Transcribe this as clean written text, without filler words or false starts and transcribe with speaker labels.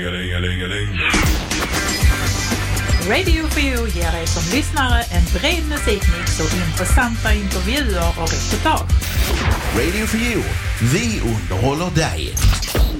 Speaker 1: Radio for You ger dig som lyssnare en bred musikmix och intressanta intervjuer och reportage.
Speaker 2: Radio for You, vi underhåller dig.